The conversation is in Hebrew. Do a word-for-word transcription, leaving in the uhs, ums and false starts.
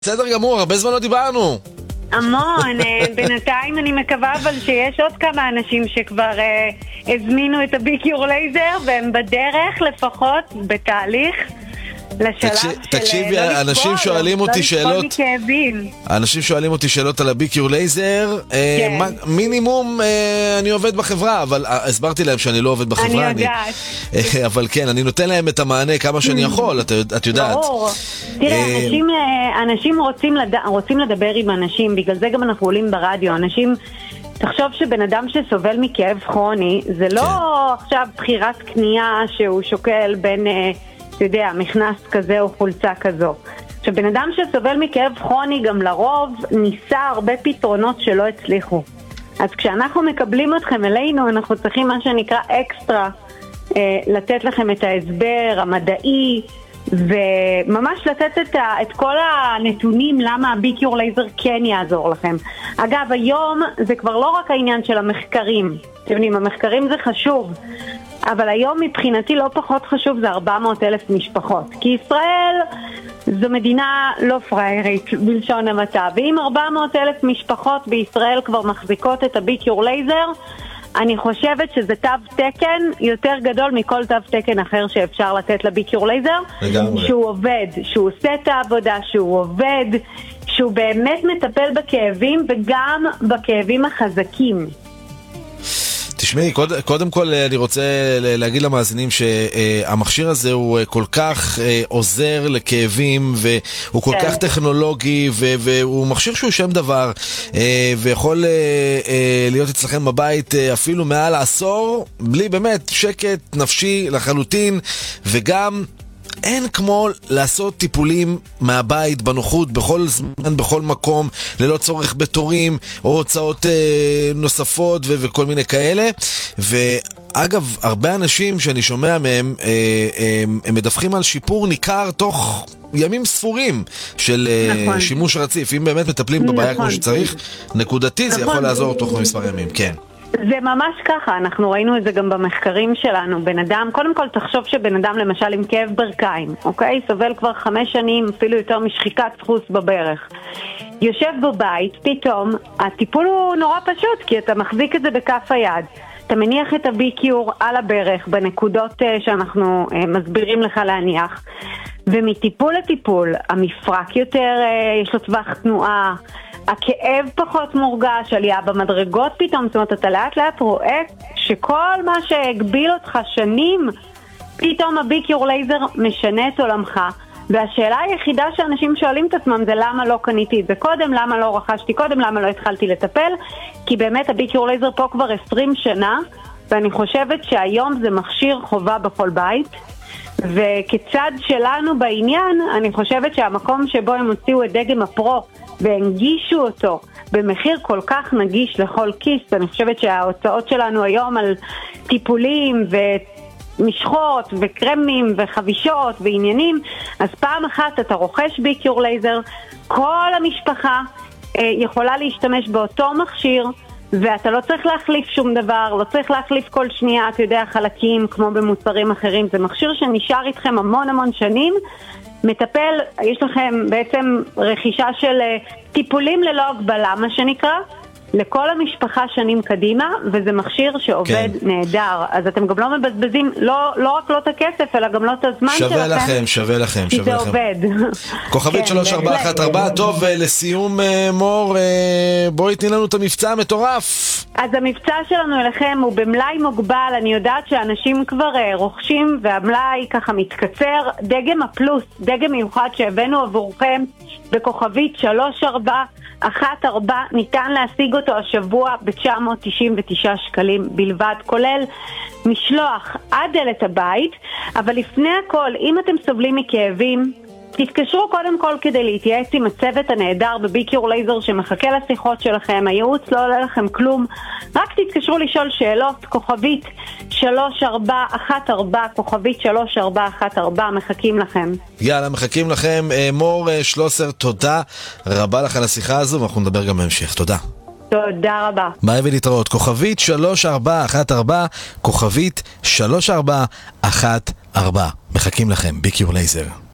בסדר גמור, הרבה זמן לא דיברנו. המון, בינתיים אני מקווה אבל שיש עוד כמה אנשים שכבר אה, הזמינו את הביקיור לייזר והם בדרך לפחות בתהליך לשלב של תקשיבי, לא אנשים לסבול, שואלים לא אותי לסבול שאלות מכאבים. אנשים שואלים אותי שאלות על הביקיור לייזר. כן. מה, מינימום אני עובד בחברה, אבל הסברתי להם שאני לא עובד בחברה. אני יודעת. אני, אבל כן, אני נותן להם את המענה כמה שאני יכול, את, את יודעת. ברור. תראה, אנשים, אנשים רוצים, לד... רוצים לדבר עם אנשים, בגלל זה גם אנחנו עולים ברדיו. אנשים, תחשוב שבן אדם שסובל מכאב כרוני, זה לא כן. עכשיו בחירת קנייה שהוא שוקל בין... אתה יודע, מכנס כזה או חולצה כזו. עכשיו, בן אדם שסובל מכאב כרוני גם לרוב ניסה הרבה פתרונות שלא הצליחו. אז כשאנחנו מקבלים אתכם אלינו, אנחנו צריכים מה שנקרא אקסטרה, אה, לתת לכם את ההסבר המדעי, וממש לתת את, ה, את כל הנתונים למה הביקיור לייזר כן יעזור לכם. אגב, היום זה כבר לא רק העניין של המחקרים. אתם יודעים, המחקרים זה חשוב, אבל היום מבחינתי לא פחות חשוב זה ארבע מאות אלף משפחות. כי ישראל זו מדינה לא פריירית בלשון המעטה. ואם ארבע מאות אלף משפחות בישראל כבר מחזיקות את הביקיור לייזר, אני חושבת שזה תו תקן יותר גדול מכל תו תקן אחר שאפשר לתת לביקיור לייזר. לגמרי. שהוא עובד, שהוא עושה את העבודה, שהוא עובד, שהוא באמת מטפל בכאבים וגם בכאבים החזקים. תשמעי, קוד, קודם כל אני רוצה להגיד למאזינים שהמכשיר הזה הוא כל כך עוזר לכאבים והוא כל כך טכנולוגי והוא מכשיר שהוא שם דבר ויכול להיות אצלכם בבית אפילו מעל עשור בלי באמת שקט נפשי לחלוטין, וגם אין כמו לעשות טיפולים מהבית בנוחות בכל זמן, בכל מקום, ללא צורך בתורים או הוצאות אה, נוספות ו- וכל מיני כאלה. ואגב, הרבה אנשים שאני שומע מהם אה, אה, הם מדווחים על שיפור ניכר תוך ימים ספורים של נכון. אה, שימוש רציף. אם באמת מטפלים בבעיה נכון. כמו שצריך, נקודתי נכון. זה יכול לעזור תוך מספר ימים. כן. זה ממש ככה, אנחנו ראינו את זה גם במחקרים שלנו. בן אדם, קודם כל תחשוב שבן אדם למשל עם כאב ברכיים, אוקיי? סובל כבר חמש שנים, אפילו יותר משחיקת דפוס בברך. יושב בבית, פתאום, הטיפול הוא נורא פשוט, כי אתה מחזיק את זה בכף היד. אתה מניח את הביקיור על הברך, בנקודות שאנחנו מסבירים לך להניח. ומטיפול לטיפול, המפרק יותר, יש לו טווח תנועה, הכאב פחות מורגש, עלייה במדרגות פתאום, זאת אומרת, אתה לאט לאט רואה שכל מה שהגביל אותך שנים, פתאום הביקיור לייזר משנה את עולמך. והשאלה היחידה שאנשים שואלים את עצמם זה למה לא קניתי את זה קודם, למה לא רכשתי קודם, למה לא התחלתי לטפל, כי באמת הביקיור לייזר פה כבר עשרים שנה, ואני חושבת שהיום זה מכשיר חובה בכל בית, וכצד שלנו בעניין, אני חושבת שהמקום שבו הם הוציאו את דגם הפרו, והנגישו אותו במחיר כל כך נגיש לכל כיס, אני חושבת שההוצאות שלנו היום על טיפולים ומשחות וקרמים וחבישות ועניינים, אז פעם אחת אתה רוכש ביקיור לייזר, כל המשפחה אה, יכולה להשתמש באותו מכשיר, ואתה לא צריך להחליף שום דבר, לא צריך להחליף כל שנייה, אתה יודע, חלקים כמו במוצרים אחרים. זה מכשיר שנשאר איתכם המון המון שנים, מטפל, יש לכם בעצם רכישה של טיפולים ללא הגבלה, מה שנקרא, לכל המשפחה שנים קדימה, וזה מכשיר שעובד כן. נהדר. אז אתם גם לא מבזבזים, לא, לא רק לא את הכסף, אלא גם לא את הזמן שלכם. שווה לכם, שווה לכם, כי שווה זה לכם. עובד. כוכבית שלוש ארבע אחת ארבע. טוב, לסיום מור, בואי תני לנו את המבצע המטורף. אז המבצע שלנו אליכם הוא במלאי מוגבל. אני יודעת שאנשים כבר רוכשים והמלאי ככה מתקצר. דגם הפלוס, דגם מיוחד שהבאנו עבורכם בכוכבית שלוש ארבע אחת ארבע, ניתן להשיג אותו השבוע ב-תשע מאות תשעים ותשעה שקלים בלבד, כולל משלוח עד דלת הבית. אבל לפני הכל, אם אתם סובלים מכאבים, תתקשרו קודם כל כדי להתייעץ עם הצוות הנהדר בביקיור לייזר שמחכה לשיחות שלכם. הייעוץ לא עולה לכם כלום, רק תתקשרו לשאול שאלות. כוכבית שלוש ארבע אחת ארבע, כוכבית שלוש ארבע אחת ארבע, מחכים לכם. יאללה, מחכים לכם. מור שלוסר, תודה רבה לך על השיחה הזו, ואנחנו נדבר גם בהמשך. תודה. תודה רבה. ביי ולהתראות. כוכבית שלוש ארבע אחת ארבע, כוכבית שלוש ארבע אחת ארבע, מחכים לכם. ביקיור לייזר.